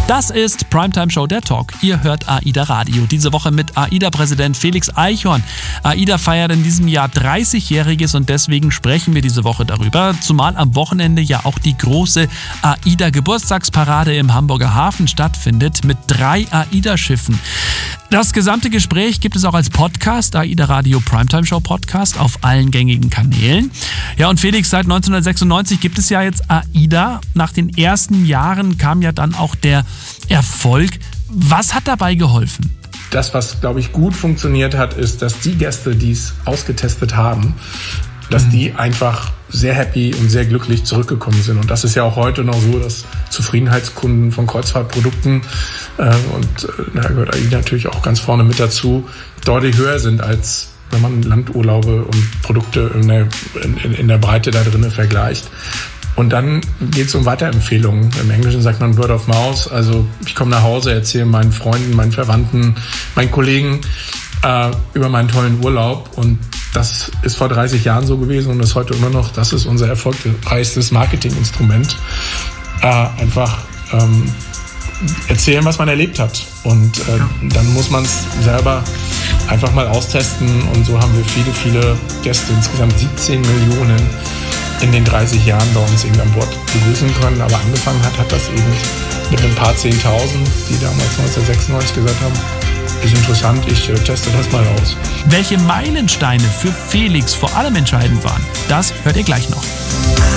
Das ist Primetime Show, der Talk. Ihr hört AIDA Radio. Diese Woche mit AIDA-Präsident Felix Eichhorn. AIDA feiert in diesem Jahr 30-Jähriges und deswegen sprechen wir diese Woche darüber. Zumal am Wochenende ja auch die große AIDA-Geburtstagsparade im Hamburger Hafen stattfindet mit 3 AIDA-Schiffen. Das gesamte Gespräch gibt es auch als Podcast, AIDA Radio Primetime Show Podcast, auf allen gängigen Kanälen. Ja, und Felix, seit 1996 gibt es ja jetzt AIDA. Nach den ersten Jahren kam ja dann auch der Erfolg. Was hat dabei geholfen? Das, was, glaube ich, gut funktioniert hat, ist, dass die Gäste, die es ausgetestet haben, dass die einfach sehr happy und sehr glücklich zurückgekommen sind. Und das ist ja auch heute noch so, dass Zufriedenheitskunden von Kreuzfahrtprodukten, da gehört AIDA natürlich auch ganz vorne mit dazu, deutlich höher sind, als wenn man Landurlaube und Produkte in der Breite da drinnen vergleicht. Und dann geht es um Weiterempfehlungen. Im Englischen sagt man Word of Mouth. Also ich komme nach Hause, erzähle meinen Freunden, meinen Verwandten, meinen Kollegen über meinen tollen Urlaub. Und das ist vor 30 Jahren so gewesen und ist heute immer noch. Das ist unser erfolgreichstes Marketinginstrument. Einfach erzählen, was man erlebt hat. Und dann muss man es selber einfach mal austesten. Und so haben wir viele, viele Gäste, insgesamt 17 Millionen in den 30 Jahren bei uns eben an Bord begrüßen können. Aber angefangen hat das eben mit ein paar 10.000, die damals 1996 gesagt haben, ist interessant, ich teste das mal aus. Welche Meilensteine für Felix vor allem entscheidend waren, das hört ihr gleich noch.